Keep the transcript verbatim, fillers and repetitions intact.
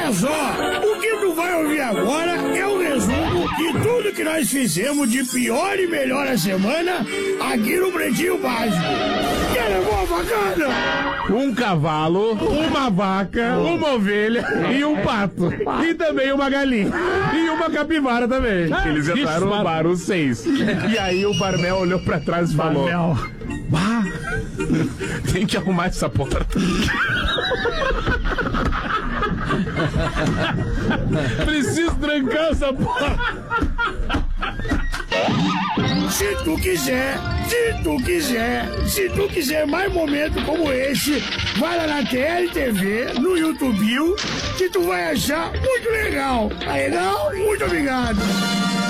Olha só, o que tu vai ouvir agora é um resumo de tudo que nós fizemos de pior e melhor a semana aqui no Pretinho Básico. Que levou bacana? Um cavalo, uma vaca, uma ovelha e um pato. E também uma galinha. E uma capivara também. Eles entraram no bar, os seis. E aí o Barmel olhou pra trás e falou: bah, tem que arrumar essa porta. Preciso trancar essa porta. Se tu quiser, se tu quiser, se tu quiser mais momentos como esse, vai lá na T L T V, no YouTube, que tu vai achar muito legal. Tá legal? Muito obrigado.